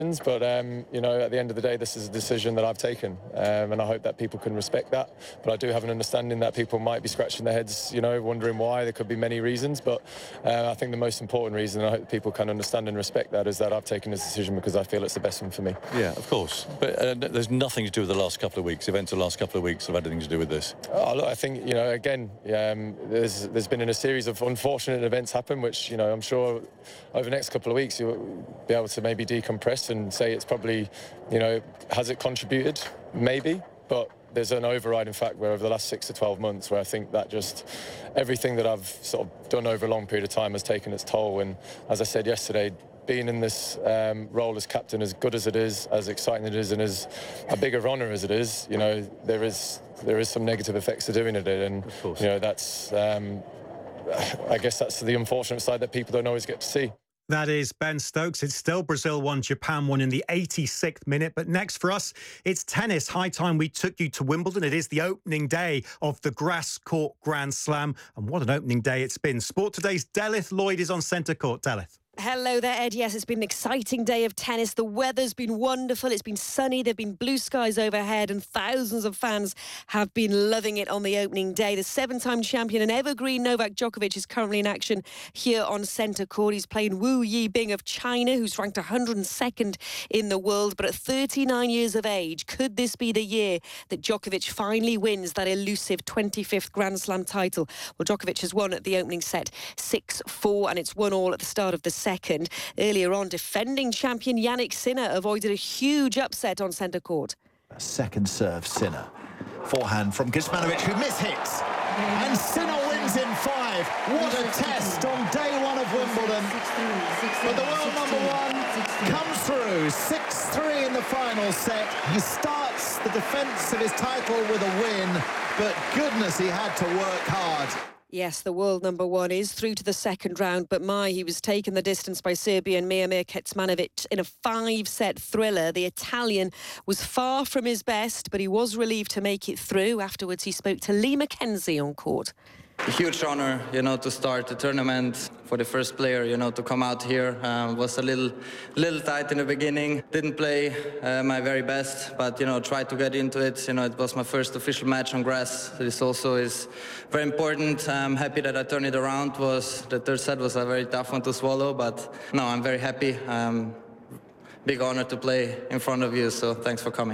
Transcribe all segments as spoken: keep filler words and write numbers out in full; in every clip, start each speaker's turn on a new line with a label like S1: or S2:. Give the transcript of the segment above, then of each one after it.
S1: But, um, you know, at the end of the day, this is a decision that I've taken, um, and I hope that people can respect that. But I do have an understanding that people might be scratching their heads, you know, wondering why. There could be many reasons, but uh, I think the most important reason, and I hope people can understand and respect that, is that I've taken this decision because I feel it's the best one for me.
S2: Yeah, of course. But uh, there's nothing to do with the last couple of weeks. Events of the last couple of weeks have had anything to do with this.
S1: Oh, look, I think, you know, again, um, there's, there's been a series of unfortunate events happen, which, you know, I'm sure over the next couple of weeks you'll be able to maybe decompress and say it's probably, you know, has it contributed? Maybe, but there's an overriding fact where over the last six to twelve months where I think that just everything that I've sort of done over a long period of time has taken its toll. And as I said yesterday, being in this um, role as captain, as good as it is, as exciting as it is, and as a big of honour as it is, you know, there is there is some negative effects to doing it, and you know that's um, I guess that's the unfortunate side that people don't always get to see.
S3: That is Ben Stokes. It's still Brazil one, Japan one in the eighty-sixth minute. But next for us, it's tennis. High time we took you to Wimbledon. It is the opening day of the Grass Court Grand Slam. And what an opening day it's been. Sport Today's Delith Lloyd is on centre court. Delith.
S4: Hello there, Ed. Yes, it's been an exciting day of tennis. The weather's been wonderful. It's been sunny. There have been blue skies overhead, and thousands of fans have been loving it on the opening day. The seven-time champion and evergreen Novak Djokovic is currently in action here on centre court. He's playing Wu Yibing of China, who's ranked one hundred second in the world. But at thirty-nine years of age, could this be the year that Djokovic finally wins that elusive twenty-fifth Grand Slam title? Well, Djokovic has won at the opening set six four, and it's one all at the start of the second. Earlier on, defending champion Yannick Sinner avoided a huge upset on centre court.
S5: A second serve, Sinner. Forehand from Kecmanovic, who mishits. And Sinner wins in five. What a test on day one of Wimbledon. But the world number one comes through. six three in the final set. He starts the defence of his title with a win, but goodness, he had to work hard.
S4: Yes, the world number one is through to the second round, but my, he was taken the distance by Serbian Miomir Kecmanovic in a five-set thriller. The Italian was far from his best, but he was relieved to make it through. Afterwards, he spoke to Lee McKenzie on court.
S6: A huge honor, you know, to start the tournament. For the first player, you know, to come out here um, was a little, little tight in the beginning. Didn't play uh, my very best, but you know, tried to get into it. You know, it was my first official match on grass. This also is very important. I'm happy that I turned it around. Was the third set was a very tough one to swallow, but no, I'm very happy. Um, big honor to play in front of you. So thanks for coming.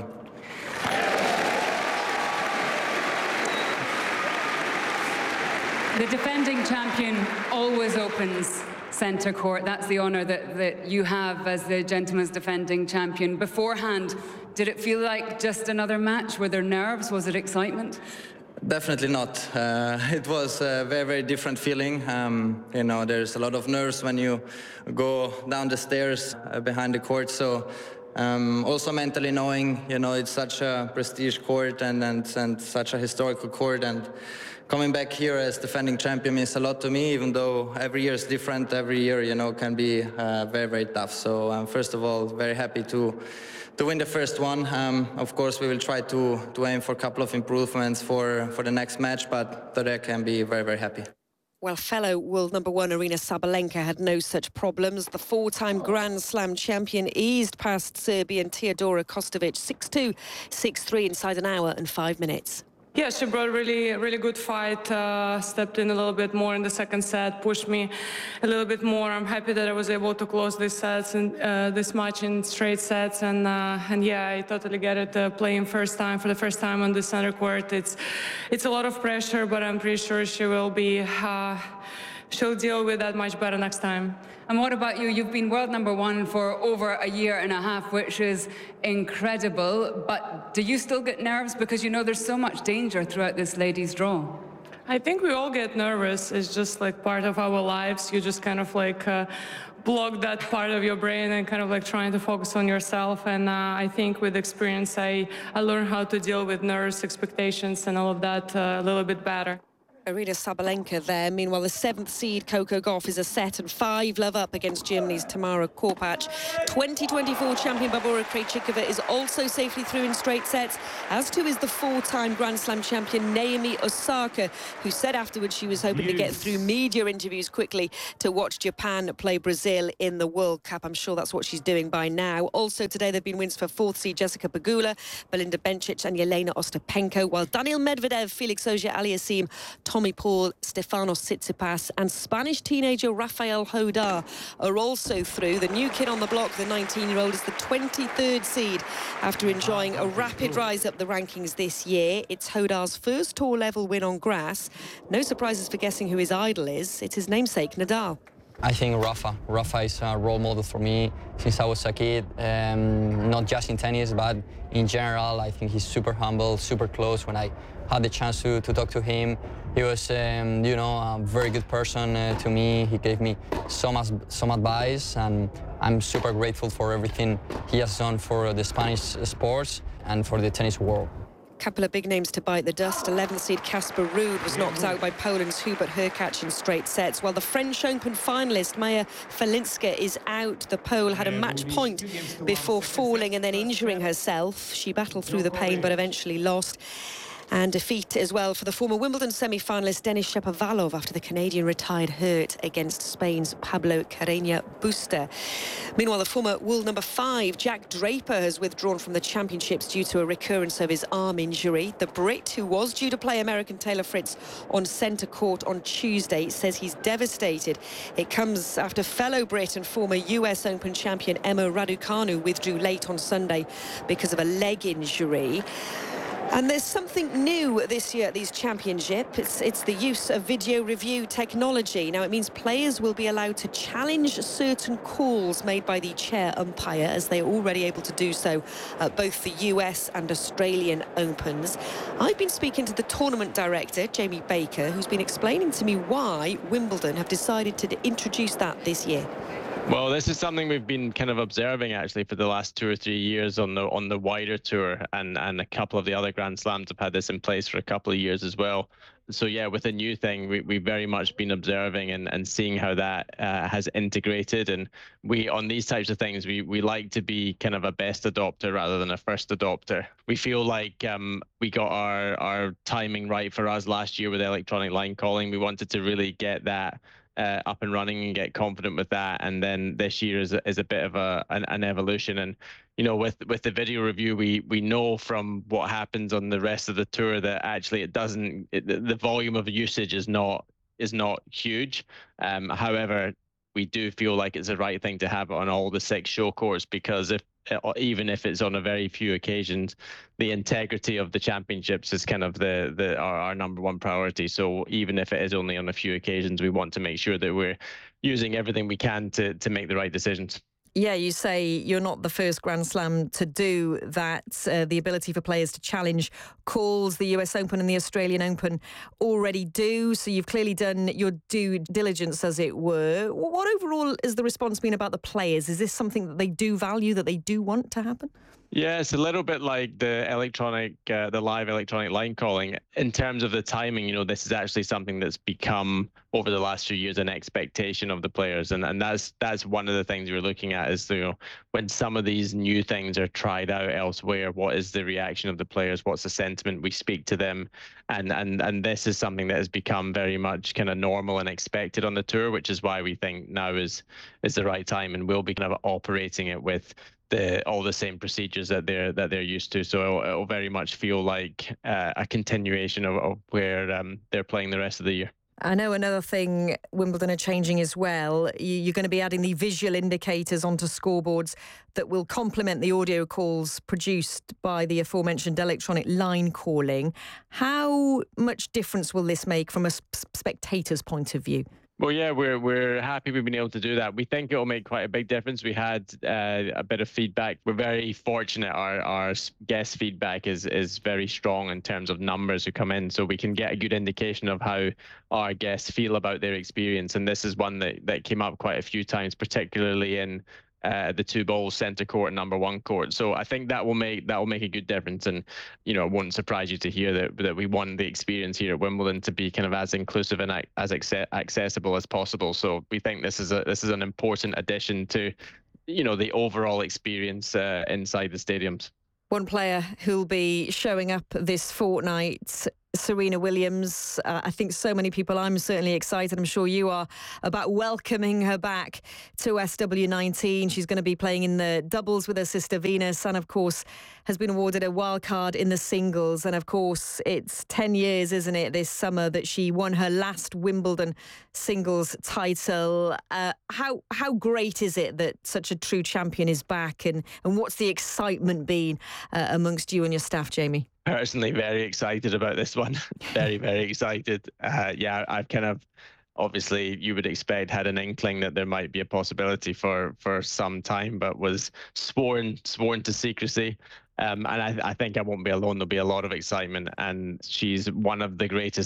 S7: The defending champion always opens centre court. That's the honour that, that you have as the gentleman's defending champion. Beforehand, did it feel like just another match? Were there nerves? Was it excitement?
S6: Definitely not. Uh, it was a very, very different feeling. Um, you know, there's a lot of nerves when you go down the stairs uh, behind the court. So um, also mentally knowing, you know, it's such a prestige court and, and, and such a historical court. And coming back here as defending champion means a lot to me, even though every year is different. Every year, you know, can be uh, very, very tough. So um, first of all, very happy to to win the first one. Um, of course, we will try to to aim for a couple of improvements for for the next match, but today I can be very, very happy.
S4: Well, fellow world number one Arina Sabalenka had no such problems. The four-time Grand Slam champion eased past Serbian Teodora Kostovic six two, six three inside an hour and five minutes.
S8: Yeah, she brought really, really good fight, uh, stepped in a little bit more in the second set, pushed me a little bit more. I'm happy that I was able to close this sets and uh, this match in straight sets. And, uh, and yeah, I totally get it, uh, playing first time, for the first time on the center court. It's, it's a lot of pressure, but I'm pretty sure she will be, uh, she'll deal with that much better next time.
S7: And what about you? You've been world number one for over a year and a half, which is incredible. But do you still get nerves? Because you know there's so much danger throughout this ladies' draw.
S8: I think we all get nervous. It's just like part of our lives. You just kind of like uh, block that part of your brain and kind of like trying to focus on yourself. And uh, I think with experience, I, I learned how to deal with nerves, expectations, and all of that uh, a little bit better.
S4: Aryna Sabalenka there. Meanwhile, the seventh seed Coco Gauff is a set and five love up against Germany's Tamara Korpach. twenty twenty-four champion Barbora Krejcikova is also safely through in straight sets, as too is the four-time Grand Slam champion Naomi Osaka, who said afterwards she was hoping to get through media interviews quickly to watch Japan play Brazil in the World Cup. I'm sure that's what she's doing by now. Also today there have been wins for fourth seed Jessica Pegula, Belinda Bencic and Yelena Ostapenko, while Daniil Medvedev, Felix Auger-Aliassime, Tommy Paul, Stefanos Tsitsipas and Spanish teenager Rafael Hodar are also through. The new kid on the block, the nineteen-year-old, is the twenty-third seed after enjoying a rapid rise up the rankings this year. It's Hodar's first tour-level win on grass. No surprises for guessing who his idol is. It's his namesake, Nadal.
S9: I think Rafa. Rafa is a role model for me since I was a kid, um, not just in tennis, but in general. I think he's super humble, super close. When I had the chance to, to talk to him, he was, um, you know, a very good person uh, to me. He gave me so much, some advice, and I'm super grateful for everything he has done for the Spanish sports and for the tennis world.
S4: Couple of big names to bite the dust. eleventh seed Casper Ruud was knocked out by Poland's Hubert Hurkacz in straight sets, while the French Open finalist Maya Felinska is out. The Pole had a match point before falling and then injuring herself. She battled through the pain but eventually lost. And defeat as well for the former Wimbledon semi-finalist Denis Shapovalov after the Canadian retired hurt against Spain's Pablo Carreño Busta. Meanwhile, the former world number five Jack Draper has withdrawn from the championships due to a recurrence of his arm injury. The Brit, who was due to play American Taylor Fritz on centre court on Tuesday, says he's devastated. It comes after fellow Brit and former U S Open champion Emma Raducanu withdrew late on Sunday because of a leg injury. And there's something new this year at these championships. It's, it's the use of video review technology. Now, it means players will be allowed to challenge certain calls made by the chair umpire, as they are already able to do so at both the U S and Australian Opens. I've been speaking to the tournament director, Jamie Baker, who's been explaining to me why Wimbledon have decided to introduce that this year.
S10: Well, this is something we've been kind of observing actually for the last two or three years on the on the wider tour, and and a couple of the other Grand Slams have had this in place for a couple of years as well. So yeah, with a new thing, we, we've very much been observing and, and seeing how that uh, has integrated. And we, on these types of things, we, we like to be kind of a best adopter rather than a first adopter. We feel like um, we got our, our timing right for us last year with electronic line calling. We wanted to really get that Uh, up and running and get confident with that, and then this year is a, is a bit of a an, an evolution. And you know, with with the video review, we we know from what happens on the rest of the tour that actually it doesn't it, the volume of usage is not is not huge. Um, however, we do feel like it's the right thing to have it on all the six show courts, because if even if it's on a very few occasions, the integrity of the championships is kind of the, the our, our number one priority. So even if it is only on a few occasions, we want to make sure that we're using everything we can to, to make the right decisions.
S4: Yeah, you say you're not the first Grand Slam to do that. Uh, the ability for players to challenge calls, the U S Open and the Australian Open already do. So you've clearly done your due diligence, as it were. What overall has the response been about the players? Is this something that they do value, that they do want to happen?
S10: Yeah, it's a little bit like the electronic, uh, the live electronic line calling. In terms of the timing, you know, this is actually something that's become over the last few years an expectation of the players, and and that's that's one of the things we're looking at is, you know, when some of these new things are tried out elsewhere, what is the reaction of the players? What's the sentiment? We speak to them, and and and this is something that has become very much kind of normal and expected on the tour, which is why we think now is is the right time, and we'll be kind of operating it with the all the same procedures that they're that they're used to. So it'll, it'll very much feel like uh, a continuation of, of where um, they're playing the rest of the year.
S4: I know another thing Wimbledon are changing as well. You're going to be adding the visual indicators onto scoreboards that will complement the audio calls produced by the aforementioned electronic line calling. How much difference will this make from a spectator's point of view?
S10: Well, yeah, we're we're happy we've been able to do that. We think it will make quite a big difference. We had uh, a bit of feedback. We're very fortunate. Our our guest feedback is is very strong in terms of numbers who come in, so we can get a good indication of how our guests feel about their experience. And this is one that that came up quite a few times, particularly in uh, the two balls, centre court and number one court. So I think that will make that will make a good difference. And you know, it won't surprise you to hear that that we won the experience here at Wimbledon to be kind of as inclusive and as accessible as possible. So we think this is a this is an important addition to, you know, the overall experience uh, inside the stadiums.
S4: One player who'll be showing up this fortnight, Serena Williams. Uh, I think so many people, I'm certainly excited, I'm sure you are, about welcoming her back to S W nineteen. She's going to be playing in the doubles with her sister Venus, and of course has been awarded a wild card in the singles. And of course it's ten years, isn't it, this summer that she won her last Wimbledon singles title. Uh, how how great is it that such a true champion is back, and, and what's the excitement been uh, amongst you and your staff, Jamie?
S10: Personally, very excited about this one. very, very excited. Uh, yeah, I've kind of, obviously, you would expect, had an inkling that there might be a possibility for for some time, but was sworn sworn to secrecy. Um, and I, I think I won't be alone. There'll be a lot of excitement, and she's one of the greatest